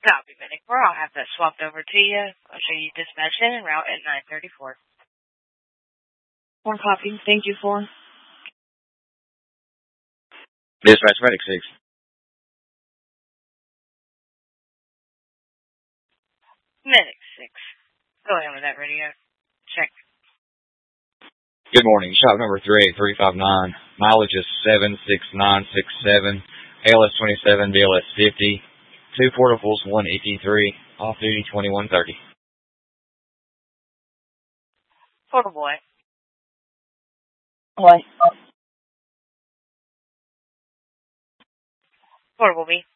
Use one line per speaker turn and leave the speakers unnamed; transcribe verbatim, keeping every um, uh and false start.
That'll be Medic four. I'll have that swapped over to you. I'll show you dispatch in and route at nine thirty-four.
One copy. Thank you for.
Dispatch Medic six.
Medic six. Go ahead with that radio. Check.
Good morning. Shop number three eight three five nine. Mileage is seven six nine six seven. A L S twenty-seven, B L S fifty. Two portables, one E T three. Off duty twenty-one thirty.
Portable boy.
Boy.
Portable B.